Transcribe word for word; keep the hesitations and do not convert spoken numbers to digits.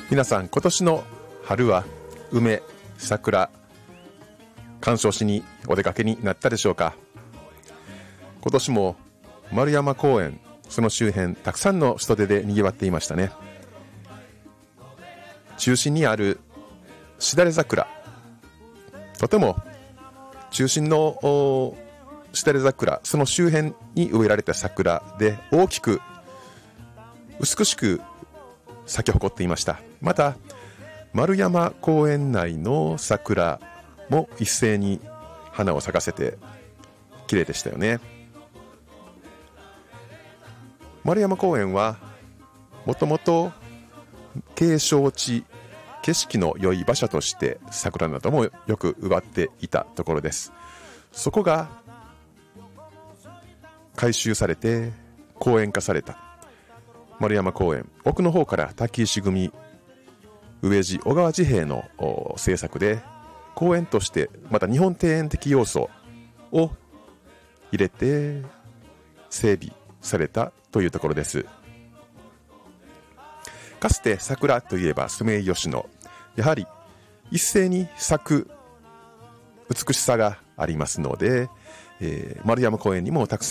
皆さん、今年の春は梅、桜鑑賞しにお出かけになったでしょうか。今年も丸山公園、その周辺、たくさんの人出で賑わっていましたね。中心にあるしだれ桜、とても中心のしだれ桜、その周辺に植えられた桜で大きく美しく咲き誇っていました。また丸山公園内の桜も一斉に花を咲かせて綺麗でしたよね。丸山公園はもともと景勝地、景色の良い場所として桜などもよく植わっていたところです。そこが改修されて公園化された丸山公園、奥の方から滝石組上地小川治兵衛の制作で公園としてまた日本庭園的要素を入れて整備されたというところです。かつて桜といえばソメイヨシノ、やはり一斉に咲く美しさがありますので、えー、丸山公園にもたくさん